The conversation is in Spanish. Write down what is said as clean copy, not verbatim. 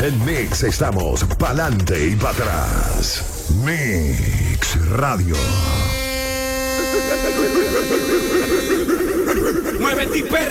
En Mix estamos pa'lante y para atrás. Mix Radio. Muévete, perra.